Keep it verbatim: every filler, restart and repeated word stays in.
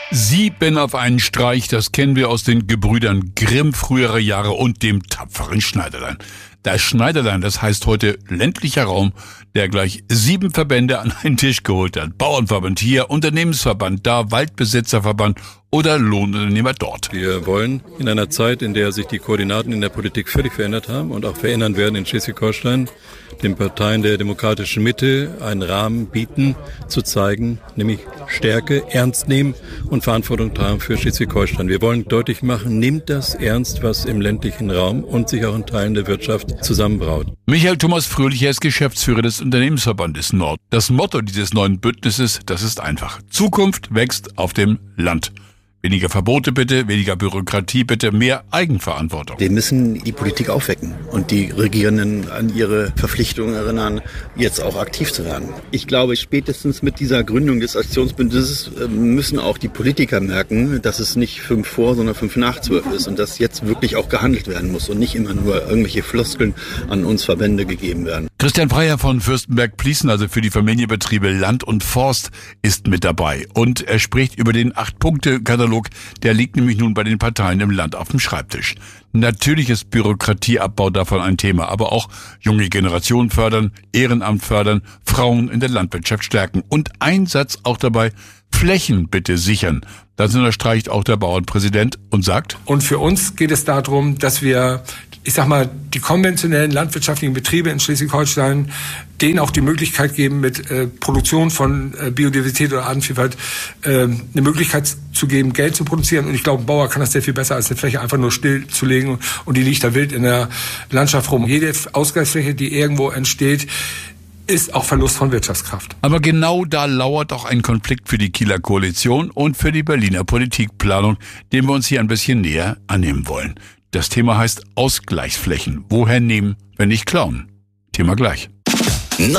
Sieben auf einen Streich, das kennen wir aus den Gebrüdern Grimm früherer Jahre und dem tapferen Schneiderlein. Das Schneiderlein, das heißt heute ländlicher Raum, der gleich sieben Verbände an einen Tisch geholt hat. Bauernverband hier, Unternehmensverband da, Waldbesitzerverband oder Lohnunternehmer dort. Wir wollen in einer Zeit, in der sich die Koordinaten in der Politik völlig verändert haben und auch verändern werden in Schleswig-Holstein, den Parteien der demokratischen Mitte einen Rahmen bieten, zu zeigen, nämlich Stärke, ernst nehmen und Verantwortung tragen für Schleswig-Holstein. Wir wollen deutlich machen, nimmt das ernst, was im ländlichen Raum und sich auch in Teilen der Wirtschaft zusammenbraut. Michael Thomas Fröhlicher ist Geschäftsführer des Unternehmensverbandes Nord. Das Motto dieses neuen Bündnisses, das ist einfach. Zukunft wächst auf dem Land. Weniger Verbote bitte, weniger Bürokratie bitte, mehr Eigenverantwortung. Wir müssen die Politik aufwecken und die Regierenden an ihre Verpflichtungen erinnern, jetzt auch aktiv zu werden. Ich glaube, spätestens mit dieser Gründung des Aktionsbündnisses müssen auch die Politiker merken, dass es nicht fünf vor, sondern fünf nach zwölf ist und dass jetzt wirklich auch gehandelt werden muss und nicht immer nur irgendwelche Floskeln an uns Verbände gegeben werden. Christian Freier von Fürstenberg-Pliesen, also für die Familienbetriebe Land und Forst, ist mit dabei. Und er spricht über den Acht-Punkte-Katalog. Der liegt nämlich nun bei den Parteien im Land auf dem Schreibtisch. Natürlich ist Bürokratieabbau davon ein Thema, aber auch junge Generationen fördern, Ehrenamt fördern, Frauen in der Landwirtschaft stärken und ein Satz auch dabei, Flächen bitte sichern. Das unterstreicht auch der Bauernpräsident und sagt: Und für uns geht es darum, dass wir, ich sag mal, die konventionellen landwirtschaftlichen Betriebe in Schleswig-Holstein, denen auch die Möglichkeit geben, mit äh, Produktion von äh, Biodiversität oder Artenvielfalt äh, eine Möglichkeit zu geben, Geld zu produzieren. Und ich glaube, ein Bauer kann das sehr viel besser, als eine Fläche einfach nur stillzulegen und die liegt da wild in der Landschaft rum. Jede Ausgleichsfläche, die irgendwo entsteht, ist auch Verlust von Wirtschaftskraft. Aber genau da lauert auch ein Konflikt für die Kieler Koalition und für die Berliner Politikplanung, dem wir uns hier ein bisschen näher annehmen wollen. Das Thema heißt Ausgleichsflächen. Woher nehmen, wenn nicht klauen? Thema gleich.